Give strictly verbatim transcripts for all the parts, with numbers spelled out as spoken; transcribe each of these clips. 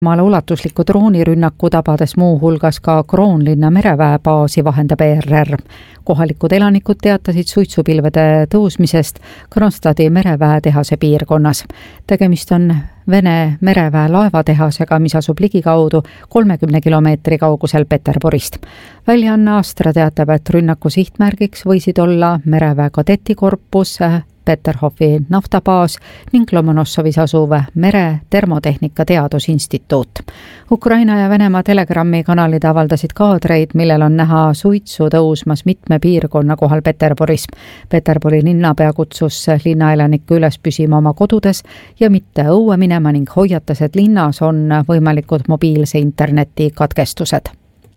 Maale ulatusliku droonirünnaku tabades muu hulgas ka Kroonlinna mereväebaasi, vahendab E R R. Kohalikud elanikud teatasid suitsupilvede tõusmisest Kronstadi mereväetehase piirkonnas. Tegemist on Vene mereväe laevatehasega, mis asub ligikaudu kolmekümne kilomeetri kaugusel Peterburist. Väljaanne Astra teatab, et rünnaku sihtmärgiks võisid olla mereväe kadetikorpus, Peterhofi naftabaas ning Lomonossovis asuv mere termotehnika teadusinstituut. Ukraina ja Venemaa Telegrammi kanalid avaldasid kaadreid, millel on näha suitsu tõusmas mitme piirkonna kohal Peterburis. Peterburi linnapea kutsus linnaelanikke üles püsima oma kodudes ja mitte õue minema ning hoiatas, et linnas on võimalikud mobiilse interneti katkestused.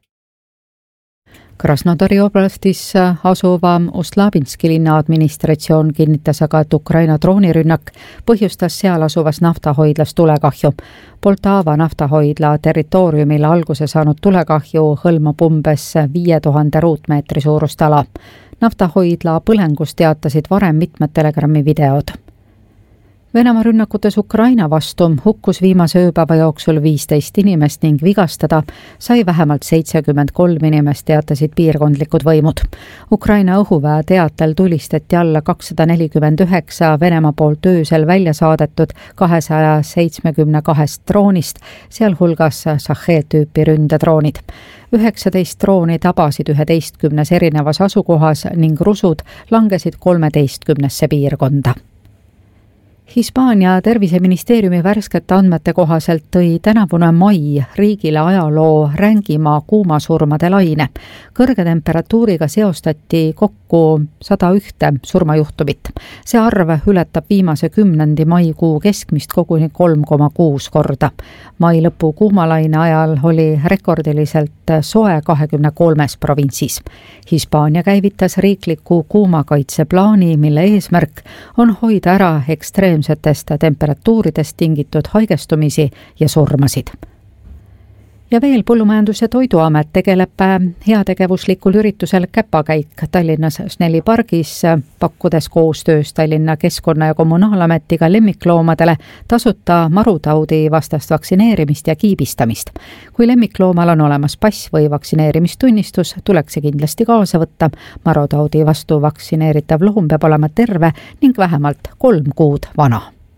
Krasnodari oblastis asuva Uslabinski linna administratsioon kinnitas aga, et Ukraina droonirünnak põhjustas seal asuvas naftahoidlas tulekahju. Poltava naftahoidla territooriumil alguse saanud tulekahju hõlmab umbes viie tuhande ruutmeetri suurust ala. Naftahoidla põlengus teatasid varem mitmed Telegrammi videod. Venemaa rünnakutes Ukraina vastu hukkus viimase ööpäeva jooksul viisteist inimest ning vigastada sai vähemalt seitsekümmend kolm inimest, teatasid piirkondlikud võimud. Ukraina õhuväe teatel tulistati alla kakssada nelikümmend üheksa Venemaa poolt öösel välja saadetud kahesaja seitsmekümne kahest droonist, sealhulgas Shahed-tüüpi ründedroonid. üheksateist drooni tabasid üheteistkümnes erinevas asukohas ning rusud langesid kolmeteistkümnesse piirkonda. Hispaania terviseministeeriumi värskete andmete kohaselt tõi tänavune mai riigile ajaloo rängima kuumasurmade laine. Kõrge temperatuuriga seostati kokku sada üks surmajuhtumit. See arv ületab viimase kümnendi maikuu keskmist koguni kolm koma kuus korda. Mai lõpu kuumalaine ajal oli rekordiliselt soe kahekümne kolmes provintsis. Hispaania käivitas riikliku kuumakaitseplaani, mille eesmärk on hoida ära ekstreemsetest temperatuuridest tingitud haigestumisi ja surmasid. Ja veel Põllumajandus- ja Toiduamet tegeleb heategevuslikul üritusel Käpakäik Tallinnas Snelli pargis, pakkudes koostöös Tallinna Keskkonna- ja Kommunaalametiga lemmikloomadele tasuta marutaudi vastast vaktsineerimist ja kiibistamist. Kui lemmikloomal on olemas pass või vaktsineerimistunnistus, tuleks see kindlasti kaasa võtta. Marutaudi vastu vaktsineeritav loom peab olema terve ning vähemalt kolm kuud vana.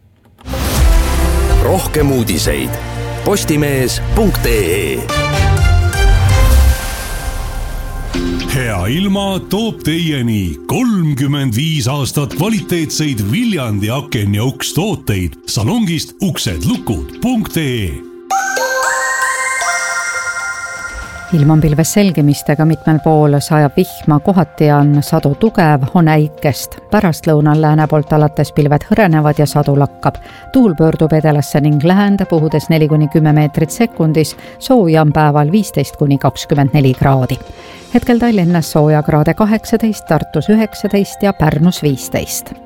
Rohkem uudiseid postimees punkt ee. Hea ilma toob teieni kolmkümmend viis aastat kvaliteetseid Viljandi aken- ja ukstooteid salongist uksedlukud punkt ee. Ilm on pilves selgimistega, mitmel pool sajab vihma, kohati on sadu tugev, on äikest. Pärastlõunal lääne poolt alates pilved hõrenevad ja sadu lakkab. Tuul pöördub edelasse ning läände, puhudes neli kuni kümme meetrit sekundis, sooja on päeval viisteist kuni kakskümmend neli kraadi. Hetkel Tallinnas sooja kraade kaheksateist, Tartus üheksateist ja Pärnus viisteist.